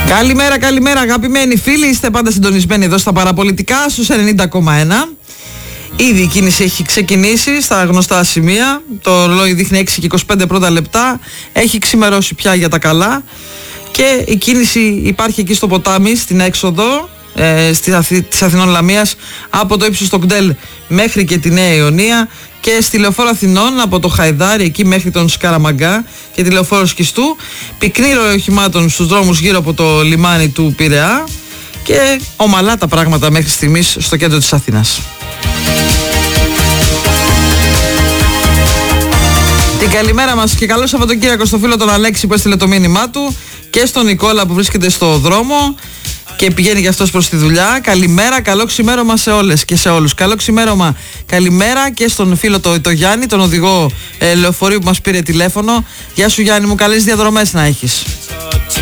Καλημέρα, καλημέρα αγαπημένοι φίλοι. Είστε πάντα συντονισμένοι εδώ στα παραπολιτικά στους 90,1. Ήδη η κίνηση έχει ξεκινήσει στα γνωστά σημεία. Το ρολόι δείχνει 6 και 25 πρώτα λεπτά. Έχει ξημερώσει πια για τα καλά. Και η κίνηση υπάρχει εκεί στο ποτάμι, στην έξοδο της Αθηνών Λαμίας, από το ύψος των Κτέλ μέχρι και τη Νέα Ιωνία, και στη Λεωφόρο Αθηνών από το Χαϊδάρι εκεί μέχρι τον Σκαραμαγκά και τη Λεωφόρο Σκιστού. Πυκνή ροή οχημάτων στους δρόμους γύρω από το λιμάνι του Πειραιά και ομαλά τα πράγματα μέχρι στιγμής στο κέντρο της Αθήνας. Την καλημέρα μας και καλό Σαββατοκύριακο στο φίλο τον Αλέξη που έστειλε το μήνυμά του, και στον Νικόλα που βρίσκεται στο δρόμο και πηγαίνει και αυτός προς τη δουλειά. Καλημέρα, καλό ξημέρωμα σε όλες και σε όλους. Καλό ξημέρωμα, καλημέρα και στον φίλο το Γιάννη, τον οδηγό λεωφορείου που μας πήρε τηλέφωνο. Γεια σου Γιάννη μου, καλές διαδρομές να έχεις.